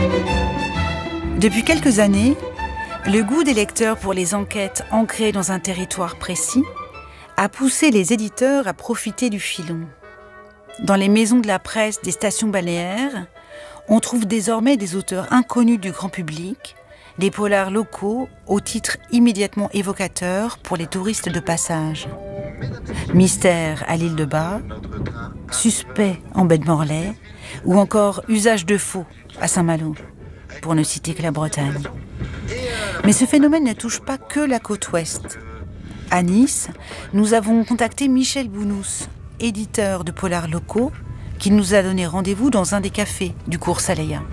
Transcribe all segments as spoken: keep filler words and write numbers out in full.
Depuis quelques années, le goût des lecteurs pour les enquêtes ancrées dans un territoire précis a poussé les éditeurs à profiter du filon. Dans les maisons de la presse des stations balnéaires, on trouve désormais des auteurs inconnus du grand public, des polars locaux au titre immédiatement évocateur pour les touristes de passage. Mystère à l'île de Bas, Suspect en baie de Morlaix ou encore Usage de faux à Saint-Malo, pour ne citer que la Bretagne. Mais ce phénomène ne touche pas que la côte ouest. À Nice, nous avons contacté Michel Bounous, éditeur de polars locaux, qui nous a donné rendez-vous dans un des cafés du cours Saléa.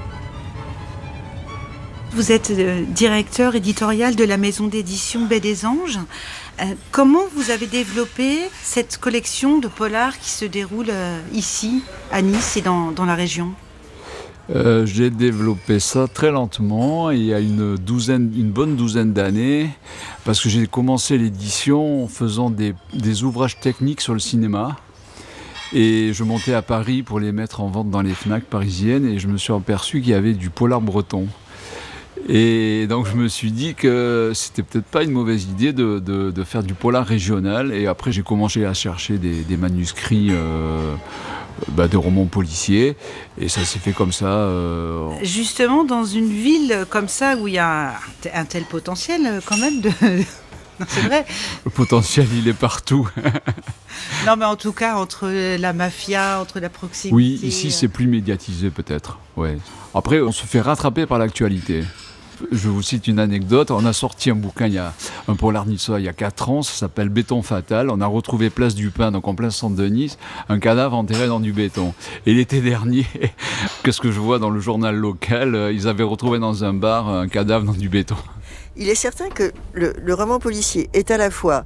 Vous êtes euh, directeur éditorial de la maison d'édition Baie des Anges. Euh, comment vous avez développé cette collection de polars qui se déroule euh, ici, à Nice et dans, dans la région ? Euh, j'ai développé ça très lentement, il y a une douzaine, une bonne douzaine d'années, parce que j'ai commencé l'édition en faisant des, des ouvrages techniques sur le cinéma. Et je montais à Paris pour les mettre en vente dans les Fnac parisiennes, et je me suis aperçu qu'il y avait du polar breton. Et donc je me suis dit que c'était peut-être pas une mauvaise idée de, de, de faire du polar régional. Et après j'ai commencé à chercher des, des manuscrits euh, bah, de romans policiers. Et ça s'est fait comme ça. Euh... Justement, dans une ville comme ça où il y a un tel potentiel quand même de... Non, c'est vrai. Le potentiel, il est partout. Non, mais en tout cas, entre la mafia, entre la proximité... Oui, ici, c'est plus médiatisé peut-être. Ouais. Après, on se fait rattraper par l'actualité. Je vous cite une anecdote. On a sorti un bouquin, il y a un polar niçois, il y a quatre ans. Ça s'appelle Béton fatal. On a retrouvé place du Pin, donc en plein centre de Nice, un cadavre enterré dans du béton. Et l'été dernier, qu'est-ce que je vois dans le journal local ? Ils avaient retrouvé dans un bar un cadavre dans du béton. Il est certain que le, le roman policier est à la fois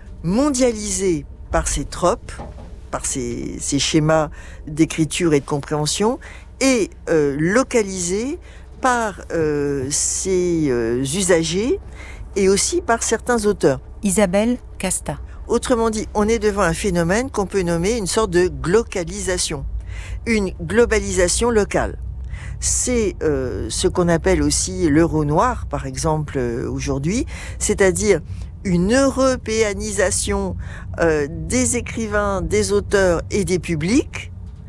mondialisé par ses tropes, par ses, ses schémas d'écriture et de compréhension, et euh, localisé par euh, ses euh, usagers et aussi par certains auteurs. Isabelle Casta. Autrement dit, on est devant un phénomène qu'on peut nommer une sorte de glocalisation, une globalisation locale. C'est euh, ce qu'on appelle aussi l'euro noir, par exemple, euh, aujourd'hui, c'est-à-dire une européanisation euh, des écrivains, des auteurs et des publics,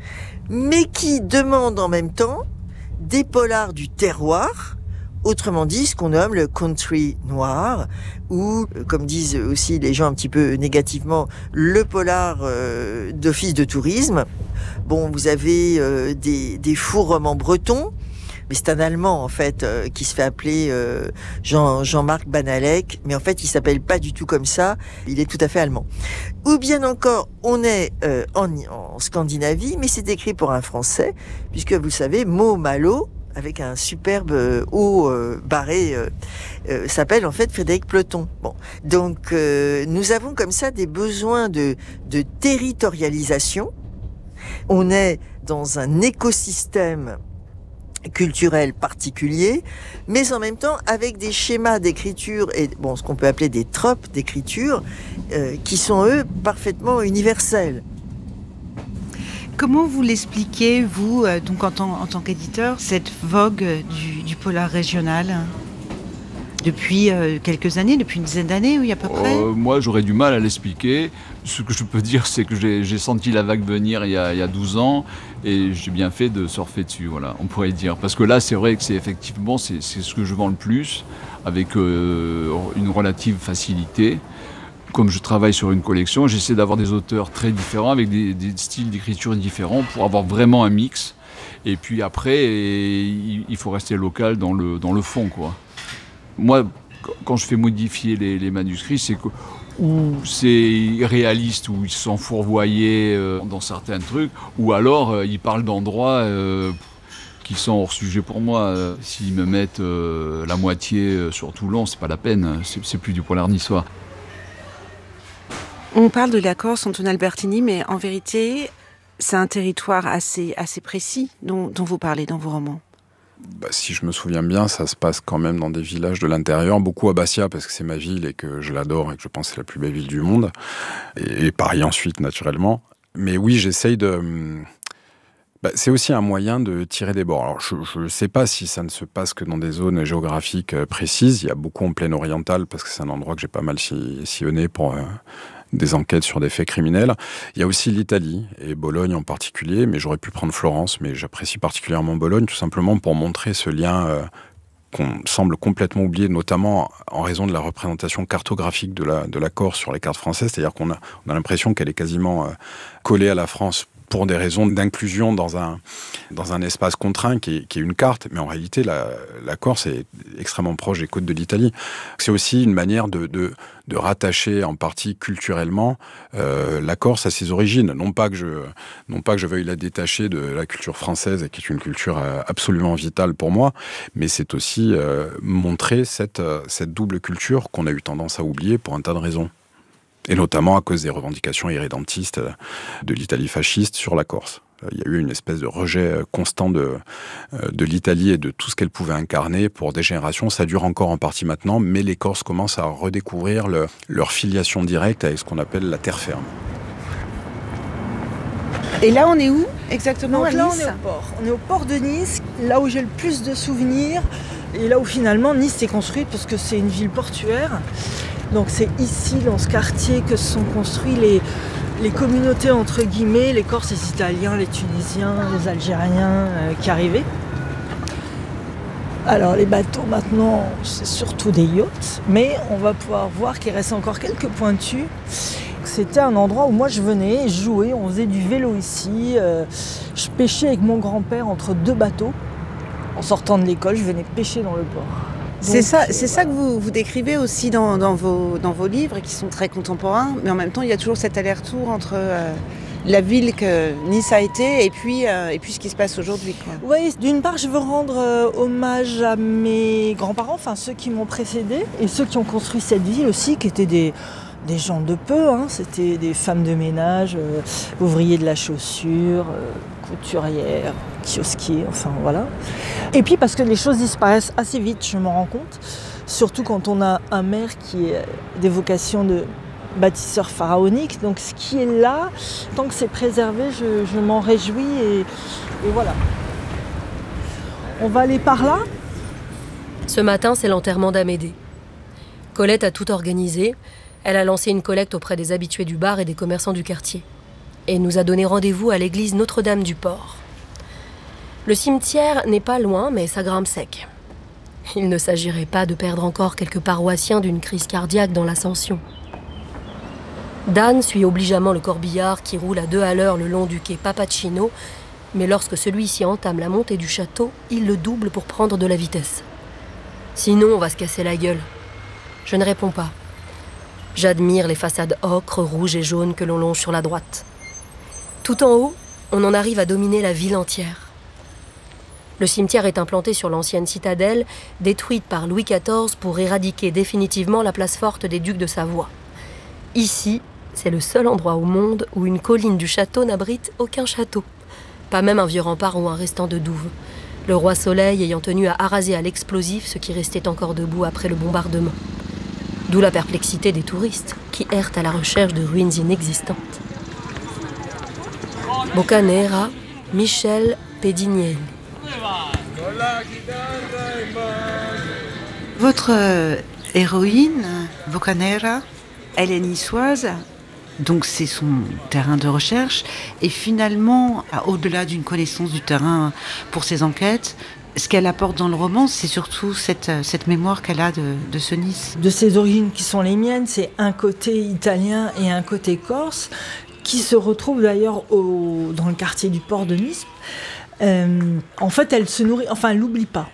mais qui demande en même temps des polars du terroir, autrement dit ce qu'on nomme le country noir, ou, comme disent aussi les gens un petit peu négativement, le polar euh, d'office de tourisme. Bon, vous avez euh, des, des fous romans bretons, mais c'est un Allemand en fait euh, qui se fait appeler euh, Jean, Jean-Marc Banalek, mais en fait il s'appelle pas du tout comme ça, il est tout à fait allemand. Ou bien encore, on est euh, en, en Scandinavie, mais c'est écrit pour un Français, puisque vous le savez, Mo Malo, avec un superbe euh, haut euh, barré, euh, euh, s'appelle en fait Frédéric Ploton. Bon, donc euh, nous avons comme ça des besoins de, de territorialisation. On est dans un écosystème culturel particulier, mais en même temps avec des schémas d'écriture et bon, ce qu'on peut appeler des tropes d'écriture euh, qui sont eux parfaitement universels. Comment vous l'expliquez, vous, euh, donc en tant, en tant qu'éditeur, cette vogue du, du polar régional depuis euh, quelques années, depuis une dizaine d'années, oui, à peu près euh, Moi, j'aurais du mal à l'expliquer. Ce que je peux dire, c'est que j'ai, j'ai senti la vague venir il y, a, il y a douze ans et j'ai bien fait de surfer dessus, voilà, on pourrait dire. Parce que là, c'est vrai que c'est effectivement c'est, c'est ce que je vends le plus, avec euh, une relative facilité. Comme je travaille sur une collection, j'essaie d'avoir des auteurs très différents, avec des, des styles d'écriture différents, pour avoir vraiment un mix. Et puis après, et, il faut rester local dans le, dans le fond, quoi. Moi, quand je fais modifier les, les manuscrits, c'est que ou c'est réaliste, ou ils se sont fourvoyés euh, dans certains trucs, ou alors euh, ils parlent d'endroits euh, qui sont hors sujet pour moi. Euh, s'ils me mettent euh, la moitié euh, sur Toulon, c'est pas la peine, c'est, c'est plus du polar niçois. On parle de la Corse, Antoine Albertini, mais en vérité, c'est un territoire assez, assez précis dont, dont vous parlez dans vos romans. Bah, si je me souviens bien, ça se passe quand même dans des villages de l'intérieur, beaucoup à Bastia parce que c'est ma ville et que je l'adore et que je pense que c'est la plus belle ville du monde, et, et Paris ensuite naturellement. Mais oui, j'essaye de... Bah, c'est aussi un moyen de tirer des bords. Alors, je ne sais pas si ça ne se passe que dans des zones géographiques précises. Il y a beaucoup en plaine orientale, parce que c'est un endroit que j'ai pas mal sillonné pour euh, des enquêtes sur des faits criminels. Il y a aussi l'Italie, et Bologne en particulier, mais j'aurais pu prendre Florence, mais j'apprécie particulièrement Bologne, tout simplement pour montrer ce lien euh, qu'on semble complètement oublié, notamment en raison de la représentation cartographique de la, de la Corse sur les cartes françaises. C'est-à-dire qu'on a, on a l'impression qu'elle est quasiment euh, collée à la France pour des raisons d'inclusion dans un, dans un espace contraint qui est, qui est une carte. Mais en réalité, la, la Corse est extrêmement proche des côtes de l'Italie. C'est aussi une manière de, de, de rattacher en partie culturellement euh, la Corse à ses origines. Non pas, que je, non pas que je veuille la détacher de la culture française, qui est une culture euh, absolument vitale pour moi, mais c'est aussi euh, montrer cette, euh, cette double culture qu'on a eu tendance à oublier pour un tas de raisons. Et notamment à cause des revendications irrédentistes de l'Italie fasciste sur la Corse. Il y a eu une espèce de rejet constant de, de l'Italie et de tout ce qu'elle pouvait incarner pour des générations. Ça dure encore en partie maintenant, mais les Corses commencent à redécouvrir le, leur filiation directe avec ce qu'on appelle la terre ferme. Et là, on est où exactement? Donc à là, Nice? on est au port. On est au port de Nice, là où j'ai le plus de souvenirs. Et là où finalement Nice s'est construite, parce que c'est une ville portuaire. Donc c'est ici, dans ce quartier, que se sont construits les, les communautés, entre guillemets, les Corses, les Italiens, les Tunisiens, les Algériens euh, qui arrivaient. Alors les bateaux maintenant, c'est surtout des yachts, mais on va pouvoir voir qu'il reste encore quelques pointus. C'était un endroit où moi je venais, je jouais, on faisait du vélo ici. Euh, je pêchais avec mon grand-père entre deux bateaux. En sortant de l'école, je venais pêcher dans le port. C'est ça, c'est ça que vous, vous décrivez aussi dans, dans, vos, dans vos livres, qui sont très contemporains, mais en même temps, il y a toujours cet aller-retour entre euh, la ville que Nice a été et puis, euh, et puis ce qui se passe aujourd'hui. Oui, d'une part, je veux rendre euh, hommage à mes grands-parents, enfin ceux qui m'ont précédé, et ceux qui ont construit cette ville aussi, qui étaient des, des gens de peu, hein. C'était des femmes de ménage, euh, ouvriers de la chaussure, euh, couturières, kiosquiers, enfin voilà. Et puis parce que les choses disparaissent assez vite, je m'en rends compte, surtout quand on a un maire qui a des vocations de bâtisseur pharaonique. Donc ce qui est là, tant que c'est préservé, je, je m'en réjouis et, et voilà. On va aller par là. Ce matin, c'est l'enterrement d'Amédée. Colette a tout organisé. Elle a lancé une collecte auprès des habitués du bar et des commerçants du quartier. Et nous a donné rendez-vous à l'église Notre-Dame du Port. Le cimetière n'est pas loin, mais ça grimpe sec. Il ne s'agirait pas de perdre encore quelques paroissiens d'une crise cardiaque dans l'ascension. Dan suit obligeamment le corbillard qui roule à deux à l'heure le long du quai Papacino, mais lorsque celui-ci entame la montée du château, il le double pour prendre de la vitesse. Sinon, on va se casser la gueule. Je ne réponds pas. J'admire les façades ocre, rouges et jaunes que l'on longe sur la droite. Tout en haut, on en arrive à dominer la ville entière. Le cimetière est implanté sur l'ancienne citadelle, détruite par Louis quatorze pour éradiquer définitivement la place forte des ducs de Savoie. Ici, c'est le seul endroit au monde où une colline du château n'abrite aucun château. Pas même un vieux rempart ou un restant de douve. Le roi Soleil ayant tenu à araser à l'explosif ce qui restait encore debout après le bombardement. D'où la perplexité des touristes qui errent à la recherche de ruines inexistantes. Boccanera, Michel Pedignelli. Votre euh, héroïne, Boccanera, elle est niçoise, donc c'est son terrain de recherche. Et finalement, au-delà d'une connaissance du terrain pour ses enquêtes, ce qu'elle apporte dans le roman, c'est surtout cette, cette mémoire qu'elle a de, de ce Nice. De ses origines qui sont les miennes, c'est un côté italien et un côté corse, qui se retrouvent d'ailleurs au, dans le quartier du port de Nice. Euh, en fait, elle se nourrit, enfin, elle l'oublie pas.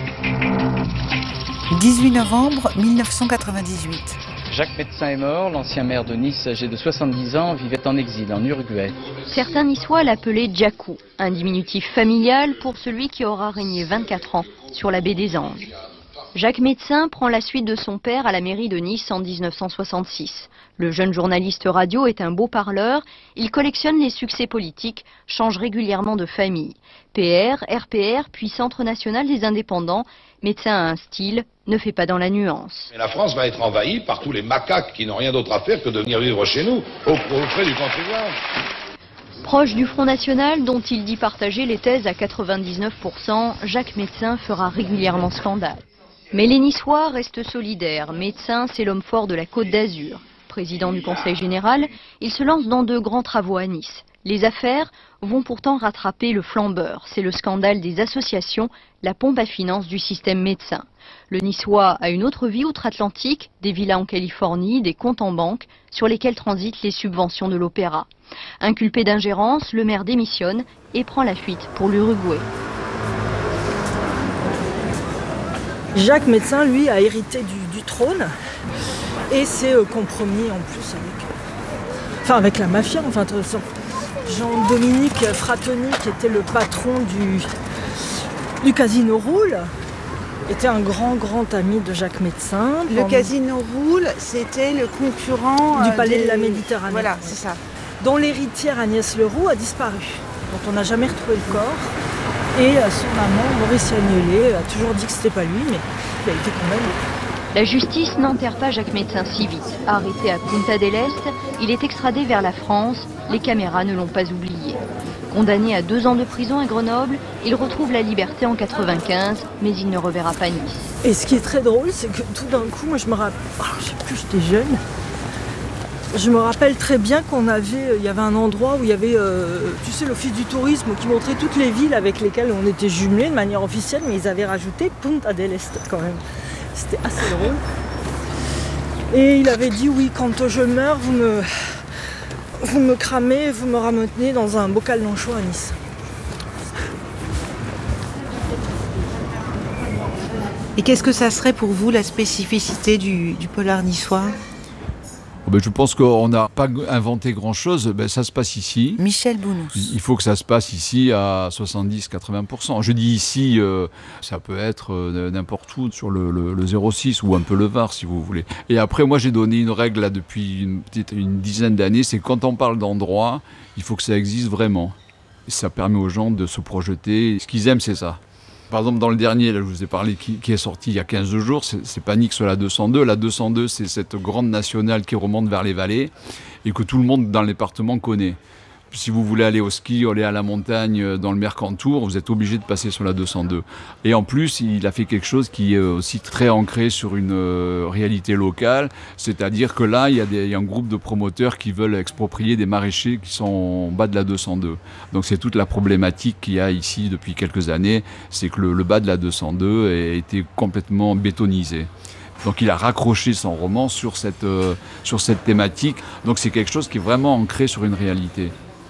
dix-huit novembre mille neuf cent quatre-vingt-dix-huit. Jacques Médecin est mort, l'ancien maire de Nice, âgé de soixante-dix ans, vivait en exil en Uruguay. Certains Niçois l'appelaient Djakou, un diminutif familial pour celui qui aura régné vingt-quatre ans sur la baie des Anges. Jacques Médecin prend la suite de son père à la mairie de Nice en mille neuf cent soixante-six. Le jeune journaliste radio est un beau parleur, il collectionne les succès politiques, change régulièrement de famille. P R, R P R, puis Centre national des indépendants, Médecin a un style, ne fait pas dans la nuance. Et la France va être envahie par tous les macaques qui n'ont rien d'autre à faire que de venir vivre chez nous, aux, aux frais du contribuable. Proche du Front National, dont il dit partager les thèses à quatre-vingt-dix-neuf pour cent, Jacques Médecin fera régulièrement scandale. Mais les Niçois restent solidaires. Médecin, c'est l'homme fort de la Côte d'Azur. Président du Conseil général, il se lance dans de grands travaux à Nice. Les affaires vont pourtant rattraper le flambeur. C'est le scandale des associations, la pompe à finances du système Médecin. Le Niçois a une autre vie outre-Atlantique, des villas en Californie, des comptes en banque sur lesquels transitent les subventions de l'opéra. Inculpé d'ingérence, le maire démissionne et prend la fuite pour l'Uruguay. Jacques Médecin, lui, a hérité du, du trône et s'est euh, compromis en plus avec, enfin, avec la mafia. Enfin, Jean-Dominique Fratoni, qui était le patron du, du Casino Roule, était un grand, grand ami de Jacques Médecin. Le Pendant... Casino Roule, c'était le concurrent du Palais des... de la Méditerranée. Voilà, c'est ça. Dont l'héritière Agnès Leroux a disparu, dont on n'a jamais retrouvé le corps. Et son amant, Maurice Agnelet, a toujours dit que c'était pas lui, mais il a été condamné. La justice n'enterre pas Jacques Médecin si vite. Arrêté à Punta del Este, il est extradé vers la France. Les caméras ne l'ont pas oublié. Condamné à deux ans de prison à Grenoble, il retrouve la liberté en quatre-vingt-quinze, mais il ne reverra pas Nice. Et ce qui est très drôle, c'est que tout d'un coup, moi je me rappelle, oh, je sais plus, j'étais jeune. Je me rappelle très bien qu'on avait, il y avait un endroit où il y avait, euh, tu sais, l'office du tourisme qui montrait toutes les villes avec lesquelles on était jumelés de manière officielle, mais ils avaient rajouté Punta del Este quand même. C'était assez drôle. Et il avait dit oui, quand je meurs, vous me, vous me cramez, vous me ramenez dans un bocal d'anchois à Nice. Et qu'est-ce que ça serait pour vous la spécificité du, du polar niçois ? Ben, je pense qu'on n'a pas inventé grand-chose. Ben, ça se passe ici. Michel Bounous. Il faut que ça se passe ici à soixante-dix à quatre-vingts pour cent. Je dis ici, euh, ça peut être euh, n'importe où, sur le, le, le zéro six ou un peu le Var, si vous voulez. Et après, moi, j'ai donné une règle là, depuis une, petite, une dizaine d'années, c'est quand on parle d'endroit, il faut que ça existe vraiment. Et ça permet aux gens de se projeter. Ce qu'ils aiment, c'est ça. Par exemple, dans le dernier, là, je vous ai parlé, qui, qui est sorti il y a quinze jours, c'est, c'est Panique sur la deux cent deux. La deux cent deux, c'est cette grande nationale qui remonte vers les vallées et que tout le monde dans le département connaît. Si vous voulez aller au ski, aller à la montagne dans le Mercantour, vous êtes obligé de passer sur la deux cent deux. Et en plus, il a fait quelque chose qui est aussi très ancré sur une euh, réalité locale, c'est-à-dire que là, il y, a des, il y a un groupe de promoteurs qui veulent exproprier des maraîchers qui sont en bas de la deux cent deux. Donc c'est toute la problématique qu'il y a ici depuis quelques années, c'est que le, le bas de la deux cent deux a été complètement bétonisé. Donc il a raccroché son roman sur cette, euh, sur cette thématique. Donc c'est quelque chose qui est vraiment ancré sur une réalité.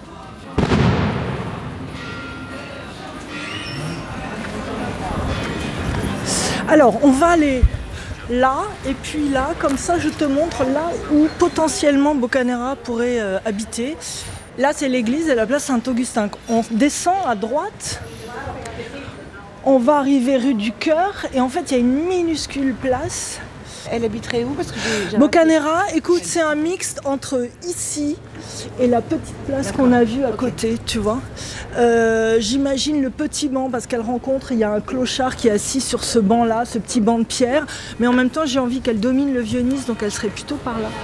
Alors, on va aller là, et puis là, comme ça, je te montre là où potentiellement Boccanegra pourrait euh, habiter. Là, c'est l'église et la place Saint-Augustin. On descend à droite, on va arriver rue du Cœur, et en fait, il y a une minuscule place. Elle habiterait où ? Parce que j'ai, j'ai Boccanegra, écoute, c'est un mixte entre ici et la petite place D'accord. qu'on a vue à okay. côté, tu vois. Euh, j'imagine le petit banc, parce qu'elle rencontre, il y a un clochard qui est assis sur ce banc-là, ce petit banc de pierre, mais en même temps, j'ai envie qu'elle domine le Vieux-Nice, donc elle serait plutôt par là.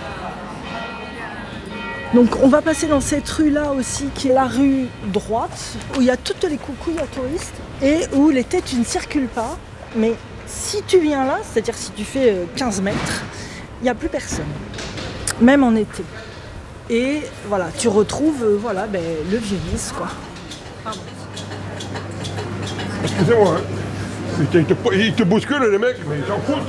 Donc on va passer dans cette rue-là aussi, qui est la rue droite, où il y a toutes les coucouilles à touristes, et où l'été, tu ne circules pas, mais si tu viens là, c'est-à-dire si tu fais quinze mètres, il n'y a plus personne, même en été. Et voilà, tu retrouves euh, voilà, ben, le Vieux-Nice, quoi. Pardon. Excusez-moi, hein. il, te, il te bouscule les mecs, mais ils s'en foutent.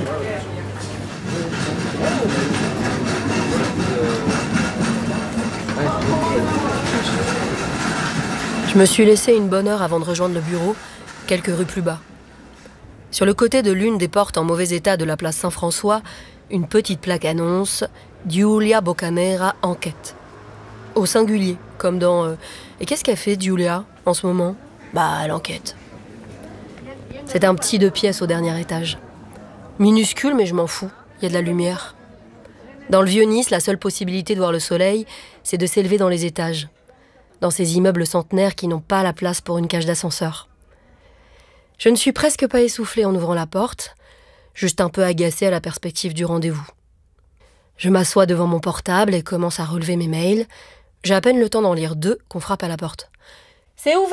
Je me suis laissé une bonne heure avant de rejoindre le bureau, quelques rues plus bas. Sur le côté de l'une des portes en mauvais état de la place Saint-François, une petite plaque annonce « Giulia Boccanegra enquête ». Au singulier, comme dans euh, « Et qu'est-ce qu'elle fait, Giulia, en ce moment ?»« Bah, elle enquête. » C'est un petit deux pièces au dernier étage. Minuscule, mais je m'en fous, il y a de la lumière. Dans le Vieux-Nice, la seule possibilité de voir le soleil, c'est de s'élever dans les étages, dans ces immeubles centenaires qui n'ont pas la place pour une cage d'ascenseur. Je ne suis presque pas essoufflée en ouvrant la porte, juste un peu agacée à la perspective du rendez-vous. Je m'assois devant mon portable et commence à relever mes mails. J'ai à peine le temps d'en lire deux qu'on frappe à la porte. C'est ouvert!